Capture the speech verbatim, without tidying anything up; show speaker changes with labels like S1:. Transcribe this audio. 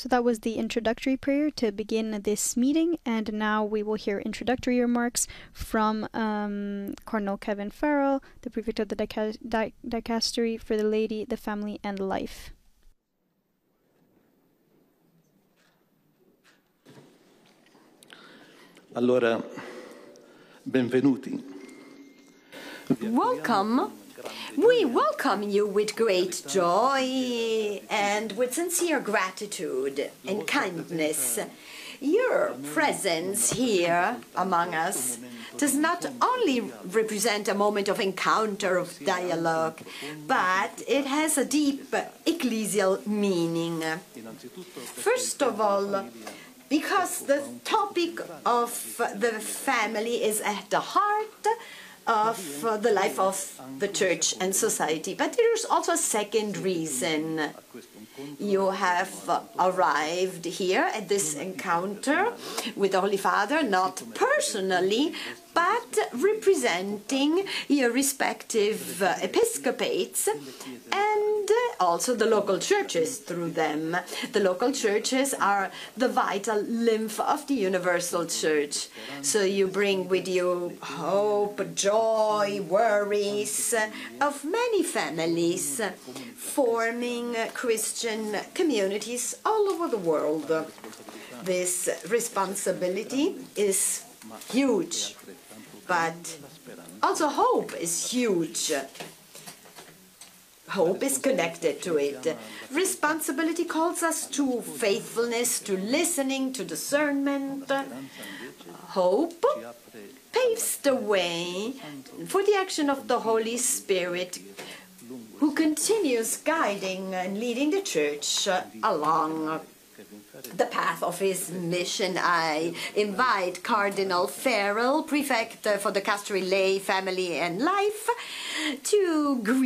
S1: So that was the introductory prayer to begin this meeting, and now we will hear introductory remarks from um, Cardinal Kevin Farrell, the prefect of the dica di dicastery for the laity, the family, and life.
S2: Allora, benvenuti.
S3: Welcome. We welcome you with great joy and with sincere gratitude and kindness. Your presence here among us does not only represent a moment of encounter, of dialogue, but it has a deep ecclesial meaning. First of all, because the topic of the family is at the heart of uh, the life of the church and society. But there is also a second reason. You have uh, arrived here at this encounter with the Holy Father, not personally, but representing your respective uh, episcopates and also the local churches through them. The local churches are the vital lymph of the universal church. So you bring with you hope, joy, worries of many families forming Christian communities all over the world. This responsibility is huge, but also hope is huge. Hope is connected to it. Responsibility calls us to faithfulness, to listening, to discernment. Hope paves the way for the action of the Holy Spirit, who continues guiding and leading the church along the path of his mission. I invite Cardinal Farrell, prefect for the dicastery, lay, family, and life, to greet